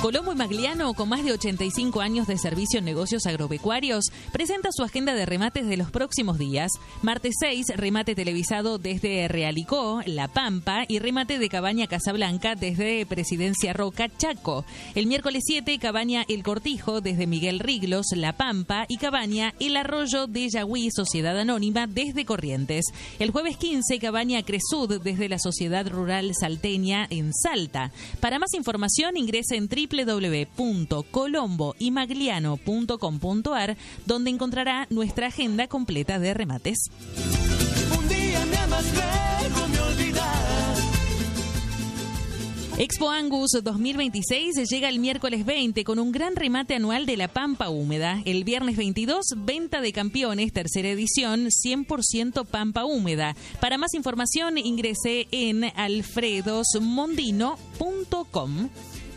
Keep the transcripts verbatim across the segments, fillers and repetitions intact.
Colombo y Magliano, con más de ochenta y cinco años de servicio en negocios agropecuarios, presenta su agenda de remates de los próximos días. Martes seis, remate televisado desde Realicó, La Pampa, y remate de Cabaña Casablanca desde Presidencia Roca, Chaco. El miércoles siete, Cabaña El Cortijo desde Miguel Riglos, La Pampa, y Cabaña El Arroyo de Yagüí, Sociedad Anónima, desde Corrientes. El jueves quince, Cabaña Cresud desde la Sociedad Rural Salteña en Salta. Para más información ingrese en doble u doble u doble u punto colombo y magliano punto com punto a r, donde encontrará nuestra agenda completa de remates. Un día me amas, luego me olvidas. Expo Angus dos mil veintiséis llega el miércoles veinte con un gran remate anual de la Pampa Húmeda. El viernes veintidós, Venta de Campeones, tercera edición, cien por ciento Pampa Húmeda. Para más información ingrese en alfredos mondino punto com.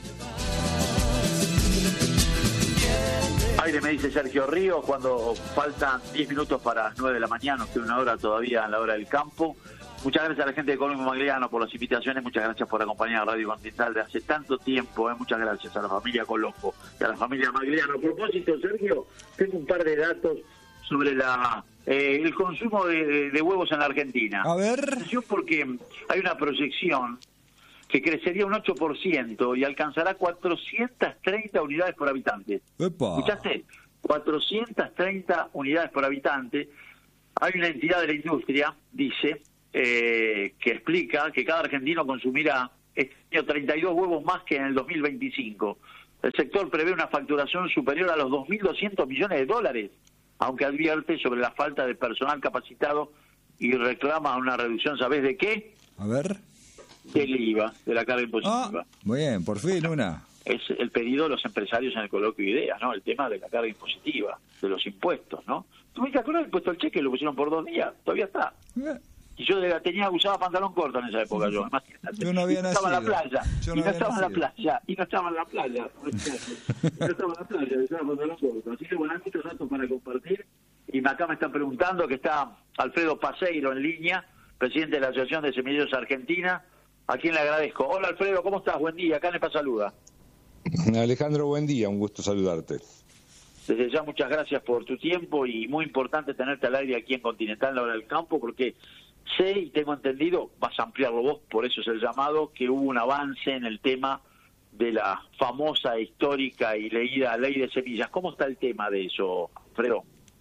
Aire, me dice Sergio Ríos, cuando faltan diez minutos para las nueve de la mañana, nos queda una hora todavía en la hora del campo. Muchas gracias a la gente de Colombo y Magliano por las invitaciones, muchas gracias por acompañar a Radio Continental de hace tanto tiempo, ¿eh? Muchas gracias a la familia Colombo y a la familia Magliano. A propósito, Sergio, tengo un par de datos sobre la eh, el consumo de, de, de huevos en la Argentina. A ver. Porque hay una proyección que crecería un ocho por ciento y alcanzará cuatrocientas treinta unidades por habitante. Epa. ¿Escuchaste? cuatrocientas treinta unidades por habitante. Hay una entidad de la industria, dice, eh, que explica que cada argentino consumirá este año treinta y dos huevos más que en el dos mil veinticinco. El sector prevé una facturación superior a los dos mil doscientos millones de dólares, aunque advierte sobre la falta de personal capacitado y reclama una reducción, ¿sabés de qué? A ver. Del I V A, de la carga impositiva. Ah, muy bien, por fin una. Es el pedido de los empresarios en el coloquio de ideas, ¿no? El tema de la carga impositiva, de los impuestos, ¿no? ¿Tuviste acuerdo del impuesto al cheque? Lo pusieron por dos días, todavía está. Eh. Y yo de la, tenía, usaba pantalón corto en esa época, yo. Además, yo no había y no estaba nacido. en la playa, Yo y no no había estaba en la nacido. playa, y no estaba en la playa. No estaba en la playa, usaba pantalón corto. Así que bueno, hay muchos datos para compartir. Y acá me están preguntando que está Alfredo Paseiro en línea, presidente de la Asociación de Semilleros Argentina, a quien le agradezco. Hola Alfredo, ¿cómo estás? Buen día, Canepa saluda. Alejandro, buen día, un gusto saludarte. Desde ya muchas gracias por tu tiempo y muy importante tenerte al aire aquí en Continental, en la hora del campo, porque sé y tengo entendido, vas a ampliarlo vos, por eso es el llamado, que hubo un avance en el tema de la famosa, histórica y leída ley de semillas. ¿Cómo está el tema de eso, Alfredo?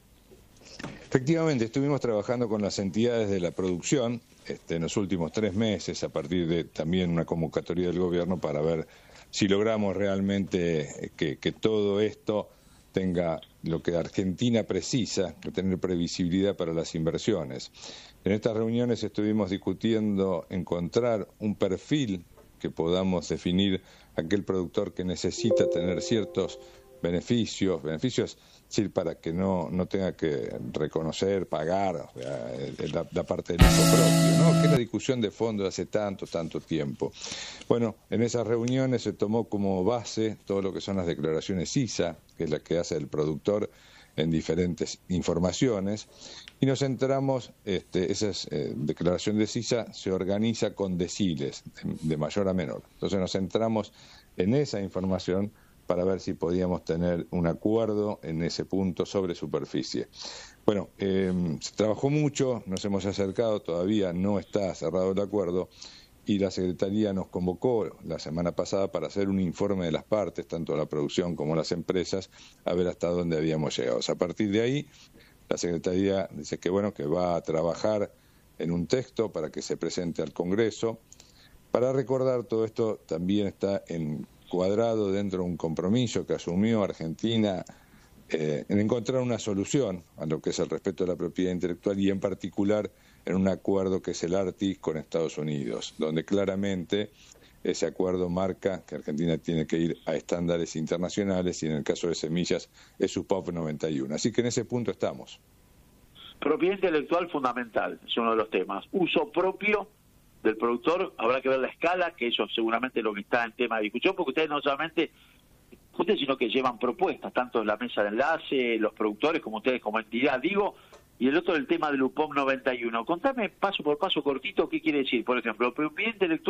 Efectivamente, estuvimos trabajando con las entidades de la producción este, en los últimos tres meses, a partir de también una convocatoria del gobierno para ver si logramos realmente que, que todo esto tenga lo que Argentina precisa, que tener previsibilidad para las inversiones. En estas reuniones estuvimos discutiendo encontrar un perfil que podamos definir aquel productor que necesita tener ciertos beneficios, beneficios sí, para que no, no tenga que reconocer, pagar o sea, la, la parte del uso propio, ¿no? Que es la discusión de fondo de hace tanto, tanto tiempo. Bueno, en esas reuniones se tomó como base todo lo que son las declaraciones I S A, que es la que hace el productor en diferentes informaciones, y nos centramos, este, esas eh, declaraciones de I S A se organiza con deciles, de, de mayor a menor. Entonces nos centramos en esa información para ver si podíamos tener un acuerdo en ese punto sobre superficie. Bueno, eh, se trabajó mucho, nos hemos acercado, todavía no está cerrado el acuerdo, y la Secretaría nos convocó la semana pasada para hacer un informe de las partes, tanto la producción como las empresas, a ver hasta dónde habíamos llegado. O sea, a partir de ahí, la Secretaría dice que bueno, que va a trabajar en un texto para que se presente al Congreso. Para recordar, todo esto también está encuadrado dentro de un compromiso que asumió Argentina eh, en encontrar una solución a lo que es el respeto de la propiedad intelectual y en particular en un acuerdo que es el ARTIS con Estados Unidos, donde claramente ese acuerdo marca que Argentina tiene que ir a estándares internacionales y en el caso de semillas es su P O P noventa y uno. Así que en ese punto estamos. Propiedad intelectual fundamental, es uno de los temas. Uso propio del productor, habrá que ver la escala, que eso seguramente es lo que está en tema de discusión, porque ustedes no solamente discuten, sino que llevan propuestas, tanto en la mesa de enlace, los productores, como ustedes como entidad, digo, y el otro el tema del U P O M noventa y uno. Contame paso por paso cortito qué quiere decir, por ejemplo, propiedad intelectual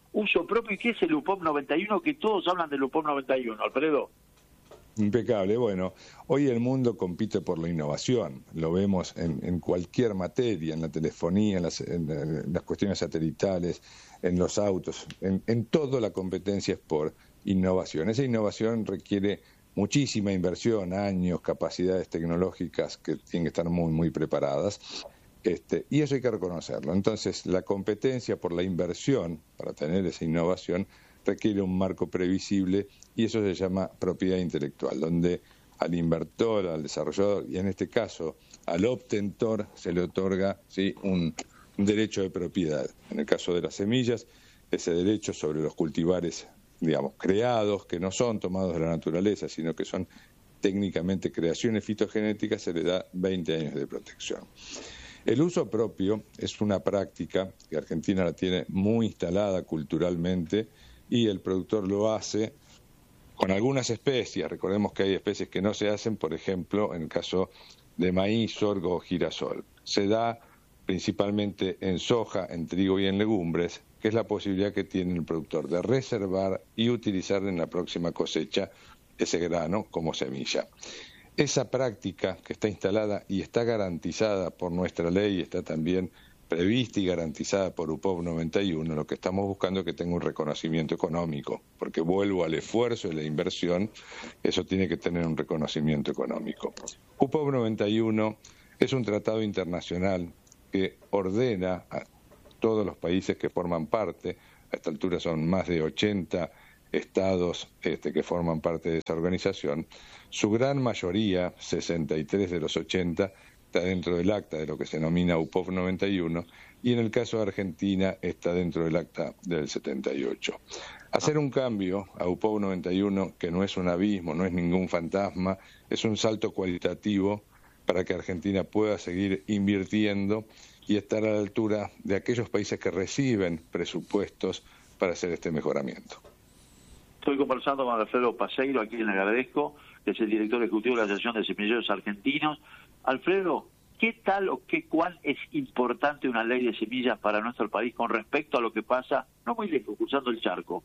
uso propio. ¿Y qué es el U P O P noventa y uno? Que todos hablan del U P O P noventa y uno, Alfredo. Impecable. Bueno, hoy el mundo compite por la innovación. Lo vemos en, en cualquier materia, en la telefonía, en las, en, en las cuestiones satelitales, en los autos. En, en todo la competencia es por innovación. Esa innovación requiere muchísima inversión, años, capacidades tecnológicas que tienen que estar muy, muy preparadas. Este, y eso hay que reconocerlo. Entonces, la competencia por la inversión, para tener esa innovación, requiere un marco previsible y eso se llama propiedad intelectual, donde al inversor, al desarrollador y en este caso al obtentor se le otorga ¿sí? un, un derecho de propiedad. En el caso de las semillas, ese derecho sobre los cultivares, digamos, creados, que no son tomados de la naturaleza, sino que son técnicamente creaciones fitogenéticas, se le da veinte años de protección. El uso propio es una práctica que Argentina la tiene muy instalada culturalmente y el productor lo hace con algunas especies. Recordemos que hay especies que no se hacen, por ejemplo, en el caso de maíz, sorgo o girasol. Se da principalmente en soja, en trigo y en legumbres, que es la posibilidad que tiene el productor de reservar y utilizar en la próxima cosecha ese grano como semilla. Esa práctica que está instalada y está garantizada por nuestra ley, está también prevista y garantizada por U P O P noventa y uno, lo que estamos buscando es que tenga un reconocimiento económico, porque vuelvo al esfuerzo y la inversión, eso tiene que tener un reconocimiento económico. U P O P noventa y uno es un tratado internacional que ordena a todos los países que forman parte, a esta altura son más de ochenta estados este, que forman parte de esa organización, su gran mayoría, sesenta y tres de los ochenta, está dentro del acta de lo que se denomina U P O P noventa y uno y en el caso de Argentina está dentro del acta del setenta y ocho. Hacer un cambio a U P O P noventa y uno, que no es un abismo, no es ningún fantasma, es un salto cualitativo para que Argentina pueda seguir invirtiendo y estar a la altura de aquellos países que reciben presupuestos para hacer este mejoramiento. Estoy conversando con Alfredo Paseiro, a quien le agradezco, que es el director ejecutivo de la Asociación de Semilleros Argentinos. Alfredo, ¿qué tal o qué cuál es importante una ley de semillas para nuestro país con respecto a lo que pasa, no muy lejos, cruzando el charco?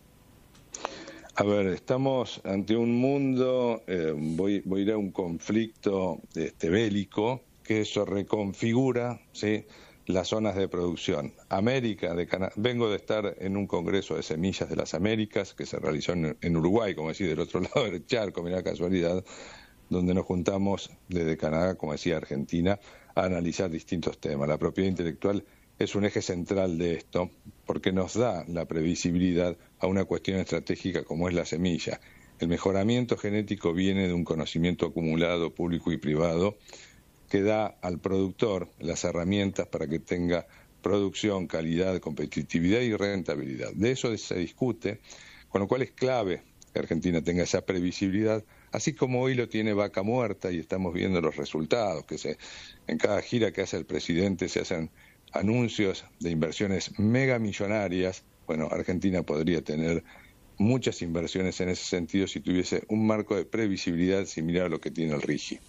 A ver, estamos ante un mundo, eh, voy, voy a ir a un conflicto este, bélico, que eso reconfigura, ¿sí?, las zonas de producción. América, de Cana- vengo de estar en un congreso de semillas de las Américas, que se realizó en, en Uruguay, como decía, del otro lado del charco, mirá casualidad, donde nos juntamos desde Canadá, como decía Argentina, a analizar distintos temas. La propiedad intelectual es un eje central de esto, porque nos da la previsibilidad a una cuestión estratégica como es la semilla. El mejoramiento genético viene de un conocimiento acumulado público y privado que da al productor las herramientas para que tenga producción, calidad, competitividad y rentabilidad. De eso se discute, con lo cual es clave que Argentina tenga esa previsibilidad, así como hoy lo tiene Vaca Muerta y estamos viendo los resultados, que se, en cada gira que hace el presidente se hacen anuncios de inversiones megamillonarias. Bueno, Argentina podría tener muchas inversiones en ese sentido si tuviese un marco de previsibilidad similar a lo que tiene el RIGI.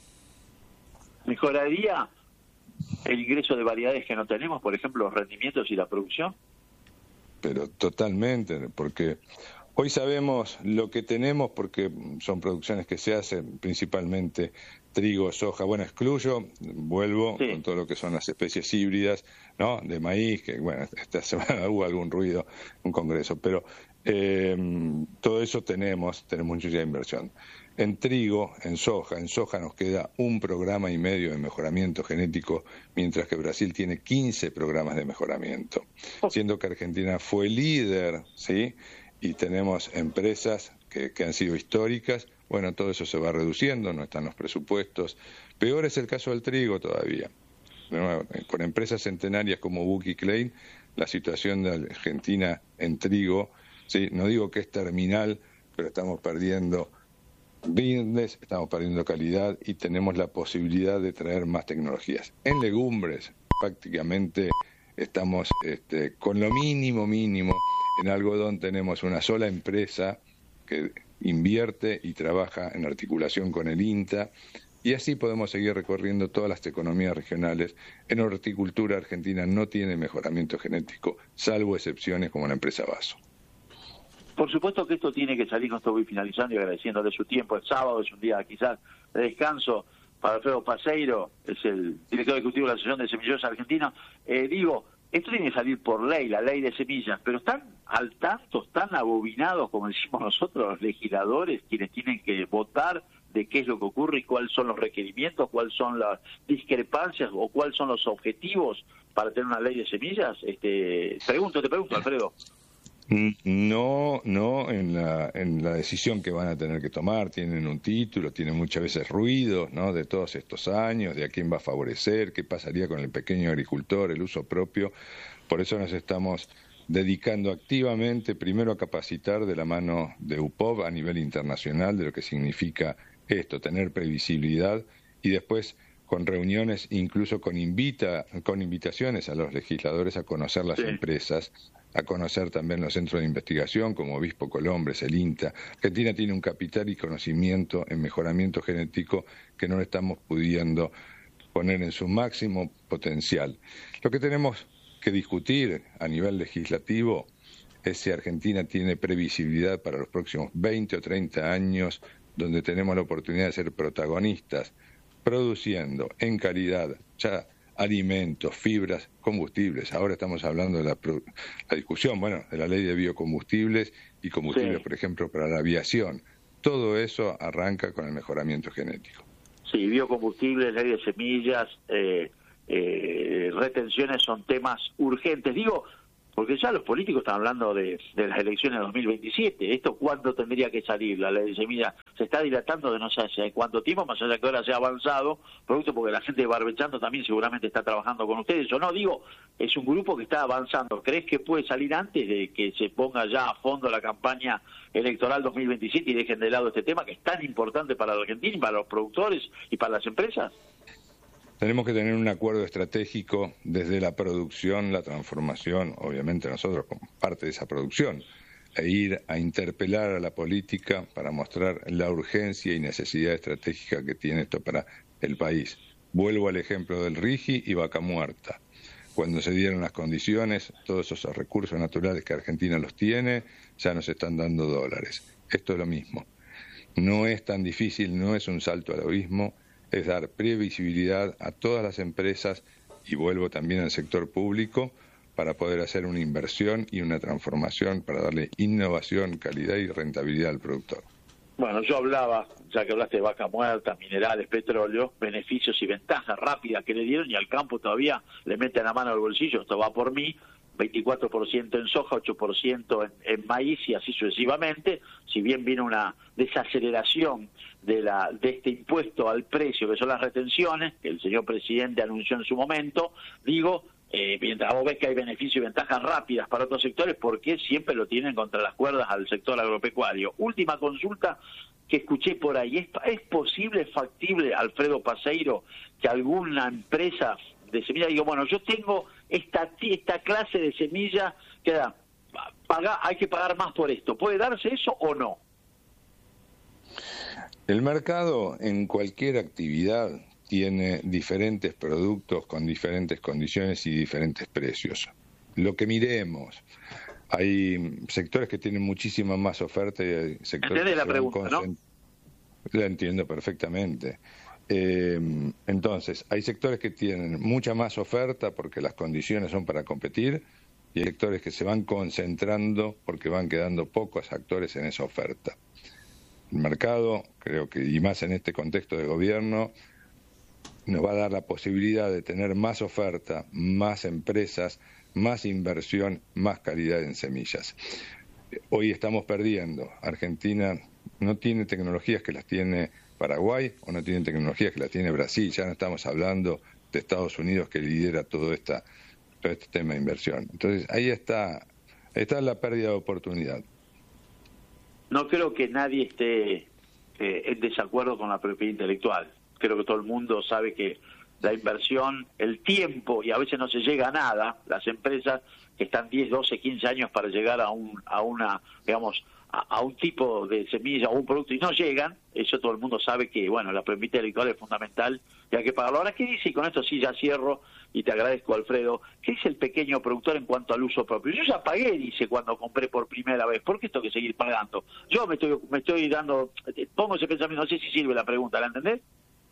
¿Mejoraría el ingreso de variedades que no tenemos, por ejemplo, los rendimientos y la producción? Pero totalmente, porque hoy sabemos lo que tenemos, porque son producciones que se hacen principalmente trigo, soja. Bueno, excluyo, vuelvo sí. con todo lo que son las especies híbridas, ¿no?, de maíz, que bueno, esta semana hubo algún ruido en un congreso, pero eh, todo eso tenemos, tenemos mucha inversión. En trigo, en soja, en soja nos queda un programa y medio de mejoramiento genético, mientras que Brasil tiene quince programas de mejoramiento, siendo que Argentina fue líder, ¿sí?, y tenemos empresas que, que han sido históricas. Bueno, todo eso se va reduciendo, no están los presupuestos. Peor es el caso del trigo todavía. Con empresas centenarias como Buki Klein, la situación de Argentina en trigo, ¿sí?, no digo que es terminal, pero estamos perdiendo business, estamos perdiendo calidad y tenemos la posibilidad de traer más tecnologías. En legumbres prácticamente estamos este, con lo mínimo mínimo. En algodón tenemos una sola empresa que invierte y trabaja en articulación con el INTA Y así podemos seguir recorriendo todas las economías regionales. En horticultura, Argentina no tiene mejoramiento genético, salvo excepciones como la empresa Vaso. Por supuesto que esto tiene que salir, no estoy finalizando y agradeciéndole su tiempo. El sábado es un día quizás de descanso para Alfredo Paseiro, es el director ejecutivo de la Asociación de Semilleros Argentinos. Eh, digo, esto tiene que salir por ley, la ley de semillas, pero están al tanto, están abobinados, como decimos nosotros, los legisladores, quienes tienen que votar de qué es lo que ocurre y cuáles son los requerimientos, cuáles son las discrepancias o cuáles son los objetivos para tener una ley de semillas. Este, pregunto, te pregunto, Alfredo. No, no en la, en la decisión que van a tener que tomar. Tienen un título, tienen muchas veces ruidos, ¿no?, de todos estos años, de a quién va a favorecer, qué pasaría con el pequeño agricultor, el uso propio. Por eso nos estamos dedicando activamente, primero a capacitar de la mano de U P O B a nivel internacional de lo que significa esto, tener previsibilidad, y después con reuniones, incluso con invita, con invitaciones a los legisladores a conocer las sí. empresas, a conocer también los centros de investigación como Obispo Colombres, el INTA. Argentina tiene un capital y conocimiento en mejoramiento genético que no lo estamos pudiendo poner en su máximo potencial. Lo que tenemos que discutir a nivel legislativo es si Argentina tiene previsibilidad para los próximos veinte o treinta años, donde tenemos la oportunidad de ser protagonistas, produciendo en calidad ya alimentos, fibras, combustibles. Ahora estamos hablando de la, la discusión, bueno, de la ley de biocombustibles y combustibles, sí. por ejemplo, para la aviación. Todo eso arranca con el mejoramiento genético. Sí, biocombustibles, ley de semillas, eh, eh, retenciones son temas urgentes. Digo, porque ya los políticos están hablando de, de las elecciones de dos mil veintisiete. ¿Esto cuándo tendría que salir? La ley de semillas se está dilatando de no sé hace cuánto tiempo, más allá de que ahora se ha avanzado, producto porque la gente de Barbechando también seguramente está trabajando con ustedes. O no, digo, es un grupo que está avanzando. ¿Crees que puede salir antes de que se ponga ya a fondo la campaña electoral dos mil veintisiete y dejen de lado este tema que es tan importante para la Argentina y para los productores y para las empresas? Tenemos que tener un acuerdo estratégico desde la producción, la transformación, obviamente nosotros como parte de esa producción, e ir a interpelar a la política para mostrar la urgencia y necesidad estratégica que tiene esto para el país. Vuelvo al ejemplo del RIGI y Vaca Muerta. Cuando se dieron las condiciones, todos esos recursos naturales que Argentina los tiene, ya nos están dando dólares. Esto es lo mismo. No es tan difícil, no es un salto al abismo, es dar previsibilidad a todas las empresas, y vuelvo también al sector público, para poder hacer una inversión y una transformación para darle innovación, calidad y rentabilidad al productor. Bueno, yo hablaba, ya que hablaste de vaca muerta, minerales, petróleo, beneficios y ventajas rápidas que le dieron, y al campo todavía le meten la mano al bolsillo. Esto va por mí, veinticuatro por ciento en soja, ocho por ciento en, en maíz y así sucesivamente. Si bien vino una desaceleración de, la, de este impuesto al precio, que son las retenciones, que el señor presidente anunció en su momento, digo, eh, mientras vos ves que hay beneficios y ventajas rápidas para otros sectores, ¿por qué siempre lo tienen contra las cuerdas al sector agropecuario? Última consulta que escuché por ahí, ¿es, es posible, es factible, Alfredo Paseiro, que alguna empresa de semilla digo, bueno, yo tengo esta esta clase de semilla que da, paga, hay que pagar más por esto? ¿Puede darse eso o no? El mercado en cualquier actividad tiene diferentes productos con diferentes condiciones y diferentes precios. Lo que miremos, hay sectores que tienen muchísima más oferta y hay sectores ¿Entendés que la pregunta, concent... no? La entiendo perfectamente. Eh, entonces, hay sectores que tienen mucha más oferta porque las condiciones son para competir, y hay sectores que se van concentrando porque van quedando pocos actores en esa oferta. El mercado, creo que, y más en este contexto de gobierno, nos va a dar la posibilidad de tener más oferta, más empresas, más inversión, más calidad en semillas. Hoy estamos perdiendo. Argentina no tiene tecnologías que las tiene Paraguay, o no tienen tecnologías que las tiene Brasil. Ya no estamos hablando de Estados Unidos, que lidera todo, esta, todo este tema de inversión. Entonces, ahí está, ahí está la pérdida de oportunidad. No creo que nadie esté eh, en desacuerdo con la propiedad intelectual. Creo que todo el mundo sabe que la inversión, el tiempo, y a veces no se llega a nada, las empresas que están diez, doce, quince años para llegar a un a una, digamos, a, a un tipo de semilla o un producto y no llegan, eso todo el mundo sabe que, bueno, la permite electoral es fundamental y hay que pagarlo. Ahora, ¿qué dice? Y con esto sí ya cierro y te agradezco, Alfredo. ¿Qué dice el pequeño productor en cuanto al uso propio? Yo ya pagué, dice, cuando compré por primera vez. ¿Por qué tengo que seguir pagando? Yo me estoy, me estoy dando, pongo ese pensamiento, no sé si sirve la pregunta, ¿la entendés?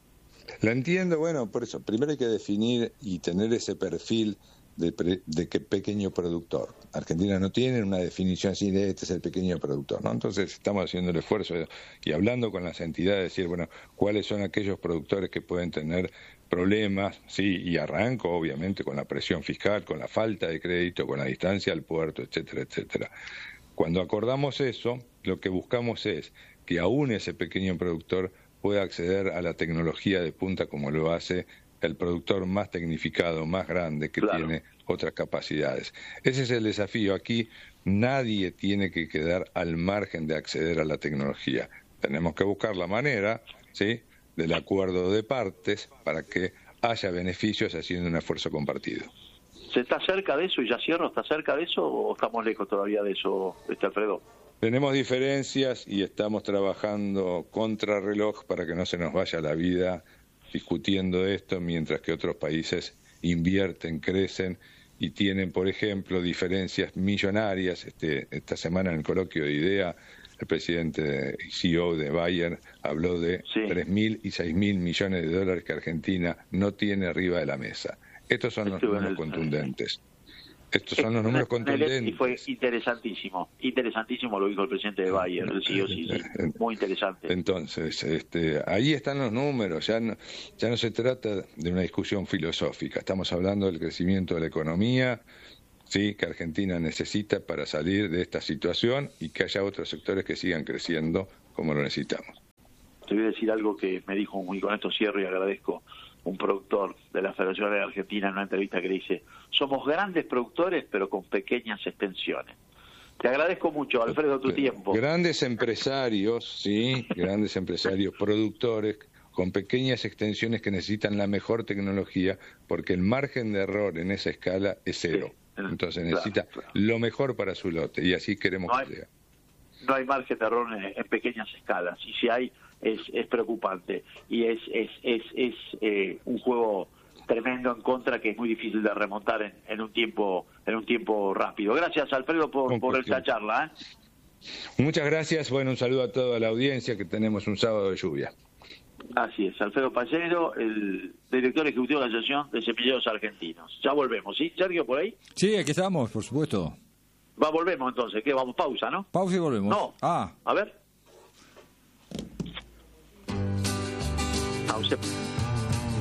La entiendo, bueno, por eso, primero hay que definir y tener ese perfil de, pre, de qué pequeño productor. Argentina no tiene una definición así de este es el pequeño productor, ¿no? Entonces estamos haciendo el esfuerzo y hablando con las entidades, decir, bueno, cuáles son aquellos productores que pueden tener problemas, sí, y arranco obviamente con la presión fiscal, con la falta de crédito, con la distancia al puerto, etcétera, etcétera. Cuando acordamos eso, lo que buscamos es que aún ese pequeño productor pueda acceder a la tecnología de punta como lo hace el productor más tecnificado, más grande, que claro. tiene otras capacidades. Ese es el desafío. Aquí nadie tiene que quedar al margen de acceder a la tecnología. Tenemos que buscar la manera, ¿sí?, del acuerdo de partes para que haya beneficios haciendo un esfuerzo compartido. ¿Se está cerca de eso y ya cierro? ¿Está cerca de eso o estamos lejos todavía de eso, este Alfredo? Tenemos diferencias y estamos trabajando contra reloj para que no se nos vaya la vida discutiendo esto, mientras que otros países invierten, crecen y tienen, por ejemplo, diferencias millonarias. Este, esta semana en el coloquio de IDEA, el presidente y C E O de Bayer habló de sí. tres mil y seis mil millones de dólares que Argentina no tiene arriba de la mesa. Estos son los números contundentes. Estos son los números contundentes. Y fue interesantísimo, interesantísimo lo dijo el presidente de Bayer, el C E O, sí, sí, muy interesante. Entonces, este, ahí están los números, ya no, ya no se trata de una discusión filosófica, estamos hablando del crecimiento de la economía, sí, que Argentina necesita para salir de esta situación y que haya otros sectores que sigan creciendo como lo necesitamos. Te voy a decir algo que me dijo, y con esto cierro y agradezco, un productor de la Federación de Argentina en una entrevista que le dice, somos grandes productores pero con pequeñas extensiones. Te agradezco mucho, Alfredo, tu tiempo. Grandes empresarios, sí, grandes empresarios, productores con pequeñas extensiones que necesitan la mejor tecnología porque el margen de error en esa escala es cero. Sí, entonces necesita claro, claro. lo mejor para su lote y así queremos no hay, que sea. No hay margen de error en, en pequeñas escalas y si hay es, es preocupante y es es es, es eh, un juego tremendo en contra que es muy difícil de remontar en, en un tiempo en un tiempo rápido. Gracias, Alfredo, por, por esta charla. ¿eh? Muchas gracias. Bueno, un saludo a toda la audiencia, que tenemos un sábado de lluvia. Así es, Alfredo Pallero, el director ejecutivo de la Asociación de Semilleros Argentinos. Ya volvemos, ¿sí? Sergio, ¿por ahí? Sí, aquí estamos, por supuesto. Va, volvemos entonces, ¿qué? Vamos, pausa, ¿no? Pausa y volvemos. No. Ah. A ver. Pausa.